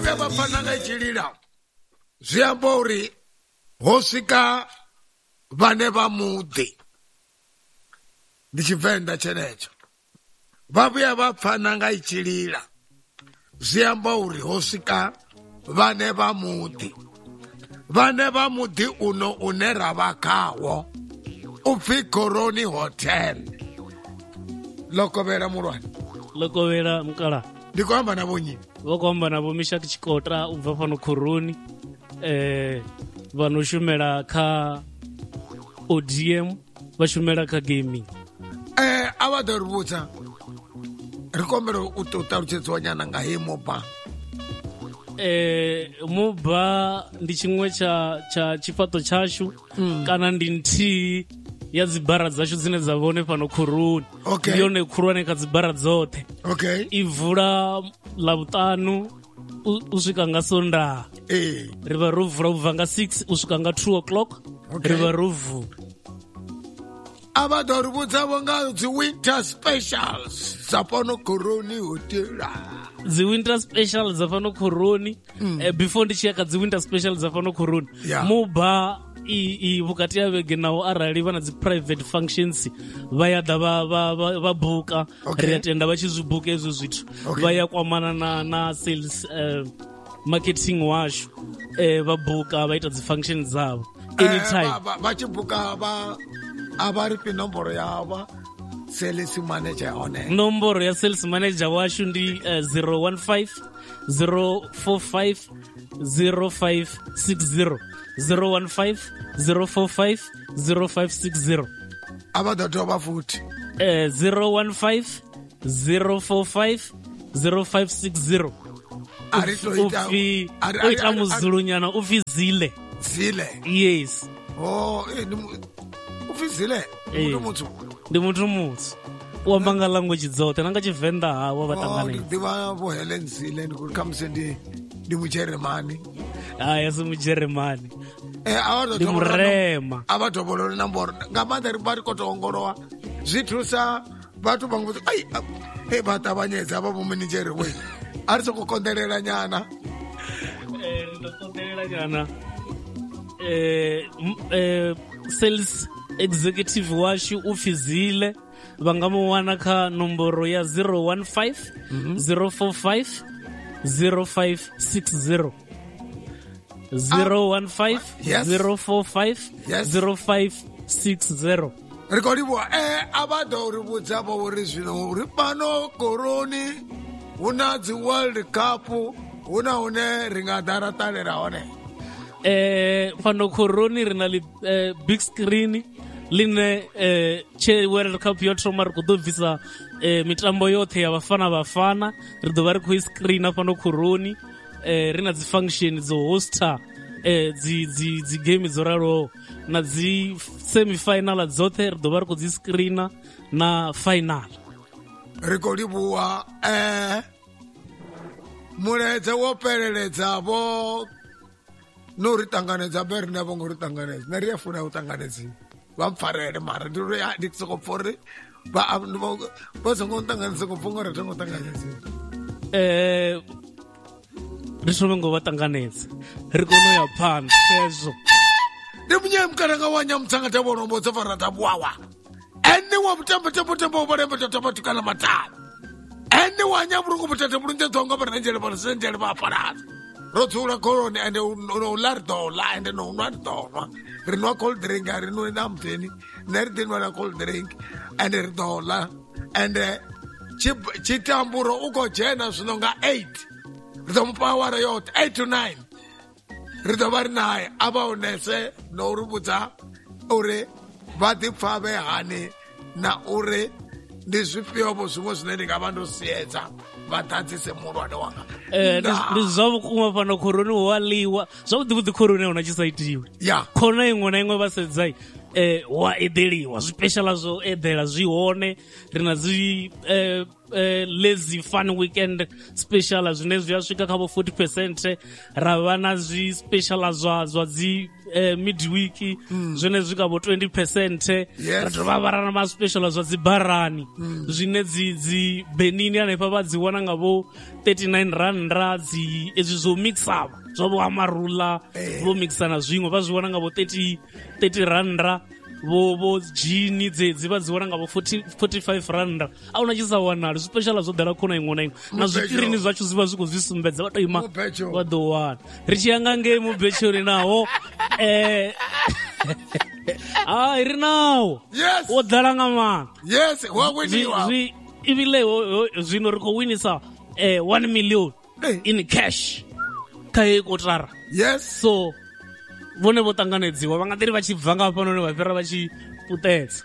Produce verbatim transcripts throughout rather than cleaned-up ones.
vhane vha pfana nga itshilila zwi amba uri ho swika vhane vha muḓi ndi Tshivenḓa tshenetsho vha vhuya vha pfana nga itshilila zwi amba uri ho swika vhane vha muḓi vhane vha muḓi uno une ra vha khawo upfi Koroni Hotel. Lokovela mulwane Lokovela mukala ndi khou amba na vho nnyi? Vho khou amba na vho Mishaki Tshikota u bva fhano Khoroni eh vha no shumela kha O D M vha shumela kha gaming. Eh a vha ḓo ri vhudza ri kombela u ṱalutshedziwa nyana nga hei MOBA. Eh MOBA ndi tshiṅwe tsha tsha tshifhaṱo tshashu kana ndi nthihi ya dzibara dzashu dzine dza vhone fhano Khoroni. Okay. Ndi yone khulwane kha dzibara dzoṱhe. Okay. I vula Ḽavhuṱanu u swika nga Sondaha. Eh ri vha ro vula u bva nga six u swika nga two o'clock. Okay. Ri vha ro vula. a vha ḓo ri vhudza vho nga dzi winter specials dza fhano Koroni Hotel. Dzi winter special dza fhano Khoroni eh, before ndi tshi ya kha dzi winter special dza fhano Khoroni Yeah. MOBA i, i vhukati ya vhege naho arali vha na dzi private functions vha ya ḓa vha vha vha- vha buka. Okay. Ri ya tenda vha tshi zwi buka ezwo zwithu. Okay. Vha ya kwamana na na sales eh, marketing washu eh, vha buka vha ita dzi functions dzavho anytime. vha tshi buka vha a vha ri fhi nomboro yavho sales manager hone. Nomboro ya sales manager washu ndi uh, zero one five zero four five zero five six zero zero one five zero four five zero five six zero a vha ḓo dovha futhi uh, zero one five zero four five zero five six zero. a ri to ita Ufi a ri- o a ri- ita a ri- muzulunyana ufi Zile. Zile. Yes. Oh eh ndi mu- u pfi Zile Eh. muthu muthu. Ndi muthu mutsu u amba nga language dzoṱhe na nga Tshivenḓa hawo vha Oh ndi ṱanganedza. ḓivha vho Helen Zile ndi kuri khamusi ndi ndi mujeremani. Haya si Mujeremani. Eh a vha ḓo Ndi dovha Murema. a vha dovhololi nomboro nga maanḓa ri vha ri khou tou ongolowa zwi thusa vhathu vhaṅwe vha ai he vha ṱavhanyedza vha vho minidzhere we a ri sokou konḓelela nyana. Eh, ndo konḓelela nyana eh, m- eh, sales executive washu u pfi Zile vha nga mu wana kha nomboro ya zero one five zero four five zero five six zero zero one five Yes. zero four five Yes. zero five six zero. ri khou livhuwa eh a vha ḓo ri vhudza vho uri zwino uri fhano Koroni hu na dzi world cup hu na hune ri nga ḓa ra ṱalela hone. Eh, fhano Khoroni ri na li, eh, big screen line eh, tshe World Cup yo thoma ri khou ḓo bvisa eh, mitambo yoṱhe ya Bafana Bafana ri ḓo vha ri khou i screena fhano Khoroni eh, ri na dzi function dzo hosta eh, dzi, dzi, dzi game dzo raloho na dzi semi-final dzoṱhe ri ḓo vha ri khou dzi screena na final. ri khou livhuwa eh mulaedza wo fheleledza vho no ri ṱanganedza be rine vho ngo ri ṱanganedza nṋe ri a funa u ṱanganedziwa vha mpfarele mara ndi ri ndi sokou pfha uri vha vha songo ṱanganedza sokou pfha ngo ri thongo ṱanganedziwa. Eh, ri thome ngo vha ṱanganedza ri kone u ya phanḓa hezwo. ndi munyamukana nga wa nyamutsanga tavonombo tsa fara tabuwawa ene wa mutambo tambo tambo wa lembe tatamba tukana matala ene wa nyamurungu mutate mulunje dzonga bari njele bari senjele ba parada ro dzula Koroni ende no lardola ende no nwa donwa ri nwa cold drink ri no na mtheni ne ri dinwa na cold drink ende ri dola ende chitamburo uko jena zwino nga eight ri do mpawara yote eight to nine ri do bari naye aba unese no ri vhudza uri vha ḓi pfa vhe hani na uri ndi zwifhio vho zwiṅwe zwine ndi nga vha ndo siedza vha ḓadzise mulwane wanga. Eh, ndi ndi zwa vhukuma fhano Khoroni hu a ḽiwa zwavhuḓi vhuḓi Khoroni hu na tshi sa itiwi. Ya. Khona iṅwe na iṅwe vha sedzai eh hu a eḓeliwa zwipeshala zwo eḓela zwi hone ri na dzi eh eh, lazy fun weekend special zwine zwi a swika kha bo forty percent ra vha na zwi special zwa zwa dzi eh, midweek mm. zwine zwi ka bo twenty percent yes. ra dovha vha na ma special zwa dzi barani mm. zwine dzi dzi Benini hanefha vha dzi wana nga bo thirty-nine rand dzi ezwi zwo mix up zwa bo amarula hey. Vho mixana zwiṅwe vha zwi wana nga bo thirty thirty rand vo vo jini dzedzi vha dzi wana nga vo forty-five rand a una tshisa wanala special zwo dela khona iṅwe na iṅwe na zwikirini zwatsho zwi vha zwi khou zwi sumbedza vha to ima vha ḓo wana ri tshi yanga ngei mubetshori naho eh ah ri naho yes wo dala nga maana yes wa winiwa zwi ibile zwino ri khou winisa eh one million hey. in cash kha e kotara yes so vone vo tanganedziwa va nga ḓiri vha tshi bva nga hafhanoni vha fhira vha tshi puṱedza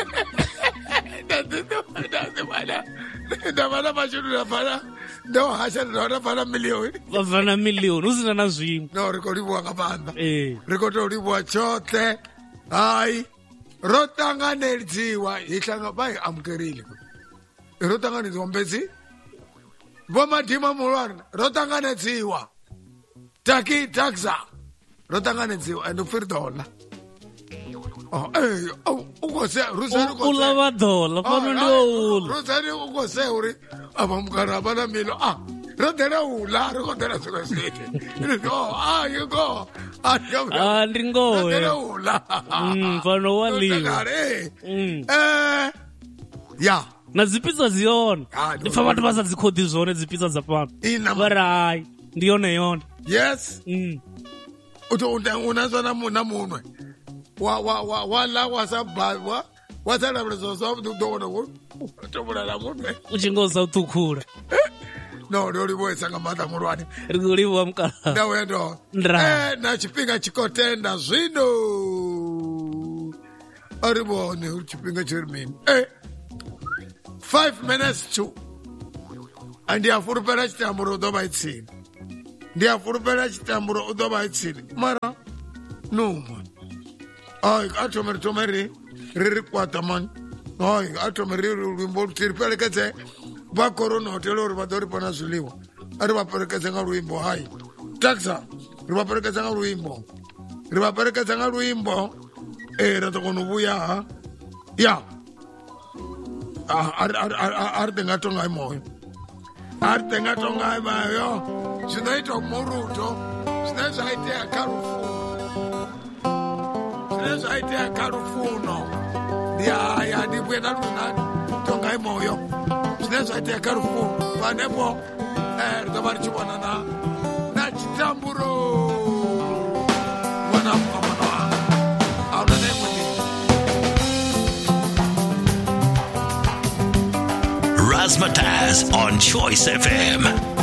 nda vana mashudu nda vana ndo hasha nda vana milioni vha bva na milioni hu sina na zwiṅwe no ri khou livhuwa nga maanḓa eh ri khou tou livhuwa tshoṱhe hai ro tanganedziwa hi hlanga vha hi amukerile ro tanganedziwa mbedzi vho madima muhulwane ro tanganedziwa taki taxa ro tanganedziwa ende u firi dola oh eh u khou se rusani u lava dola fano ndi o ula rusani u khou se uri ava mukana va na milo ah ro dela ula ri khou dela swilo switi no ah you go ah ah ndi ngoho ro dela ula mm fano wa liwa mm eh ya na dzipizza ziyona ndi pfa vhathu vha sa dzi khodi zwone dzipizza dza fano vha ri hayi ndi yone yone yes mm uto unazwa na muna munwe wa wa wa wala wasaba wa wasala blezo so ndona wo tobula la munwe uchingoza utukhula no ndo liboyesa nga mata mulwane rikuliwa mkala ndawe ndo eh na chipinga chikotenda zwino aribone chipinga chirmini eh five minutes to and ya furupela chitamuro do baitsini ndia furupela chitamuro do baitsini mara no man ai atomeri tomeri riri kwata man ai atomeri rumbo tiripelekeze ba corona hotel uri badori pana zuliwa ari baperekeze nga ruimbo hai taxa ri baperekeze nga ruimbo ri baperekeze nga ruimbo eh ra tokono buya ya ah ar ar ar tenga tonga moyo ar tenga tonga moyo zinaitwa muruto zinazaitea karufu zinazaitea karufuno ya ya ndibwena lunani tonga moyo zinazaitea karufuno panepo eh tabari chibona na na chitamburo wana mkamana au na nemo ni Razzmatazz on Choice F M.